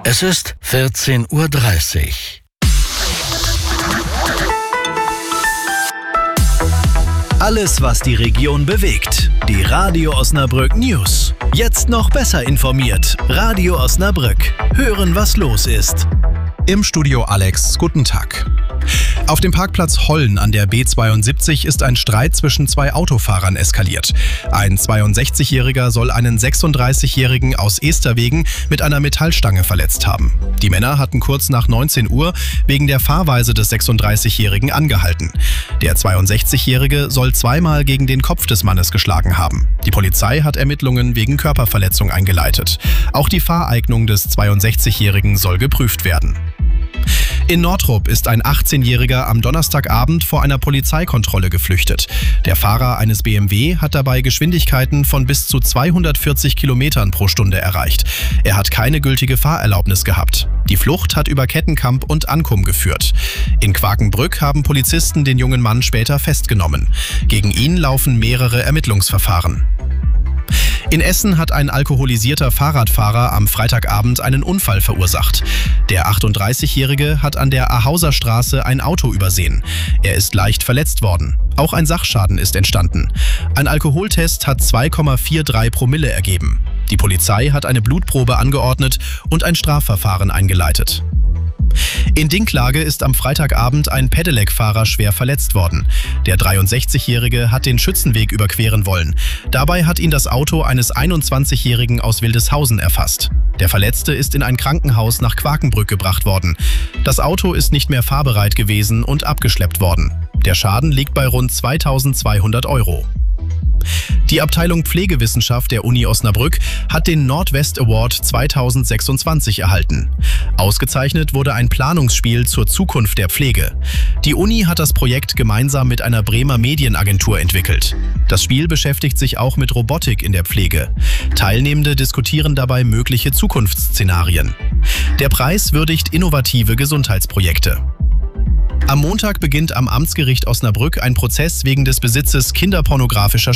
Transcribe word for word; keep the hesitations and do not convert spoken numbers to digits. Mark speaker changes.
Speaker 1: Es ist vierzehn Uhr dreißig.
Speaker 2: Alles, was die Region bewegt. Die Radio Osnabrück News. Jetzt noch besser informiert. Radio Osnabrück. Hören, was los ist.
Speaker 3: Im Studio Alex, guten Tag. Auf dem Parkplatz Hollen an der B zweiundsiebzig ist ein Streit zwischen zwei Autofahrern eskaliert. Ein zweiundsechzigjähriger soll einen sechsunddreißigjährigen aus Esterwegen mit einer Metallstange verletzt haben. Die Männer hatten kurz nach neunzehn Uhr wegen der Fahrweise des sechsunddreißigjährigen angehalten. Der zweiundsechzigjährige soll zweimal gegen den Kopf des Mannes geschlagen haben. Die Polizei hat Ermittlungen wegen Körperverletzung eingeleitet. Auch die Fahreignung des zweiundsechzigjährigen soll geprüft werden. In Nordrup ist ein achtzehnjähriger am Donnerstagabend vor einer Polizeikontrolle geflüchtet. Der Fahrer eines B M W hat dabei Geschwindigkeiten von bis zu zweihundertvierzig Kilometern pro Stunde erreicht. Er hat keine gültige Fahrerlaubnis gehabt. Die Flucht hat über Kettenkamp und Ankum geführt. In Quakenbrück haben Polizisten den jungen Mann später festgenommen. Gegen ihn laufen mehrere Ermittlungsverfahren. In Essen hat ein alkoholisierter Fahrradfahrer am Freitagabend einen Unfall verursacht. Der achtunddreißigjährige hat an der Ahauser Straße ein Auto übersehen. Er ist leicht verletzt worden. Auch ein Sachschaden ist entstanden. Ein Alkoholtest hat zwei Komma dreiundvierzig Promille ergeben. Die Polizei hat eine Blutprobe angeordnet und ein Strafverfahren eingeleitet. In Dinklage ist am Freitagabend ein Pedelec-Fahrer schwer verletzt worden. Der dreiundsechzigjährige hat den Schützenweg überqueren wollen. Dabei hat ihn das Auto eines einundzwanzigjährigen aus Wildeshausen erfasst. Der Verletzte ist in ein Krankenhaus nach Quakenbrück gebracht worden. Das Auto ist nicht mehr fahrbereit gewesen und abgeschleppt worden. Der Schaden liegt bei rund zweitausendzweihundert Euro. Die Abteilung Pflegewissenschaft der Uni Osnabrück hat den Nordwest Award zweitausendsechsundzwanzig erhalten. Ausgezeichnet wurde ein Planungsspiel zur Zukunft der Pflege. Die Uni hat das Projekt gemeinsam mit einer Bremer Medienagentur entwickelt. Das Spiel beschäftigt sich auch mit Robotik in der Pflege. Teilnehmende diskutieren dabei mögliche Zukunftsszenarien. Der Preis würdigt innovative Gesundheitsprojekte. Am Montag beginnt am Amtsgericht Osnabrück ein Prozess wegen des Besitzes kinderpornografischer